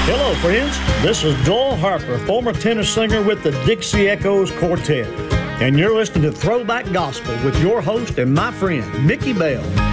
Hello, friends. This is Doyle Harper, former tenor singer with the Dixie Echoes Quartet. And you're listening to Throwback Gospel with your host and my friend, Mickey Bell.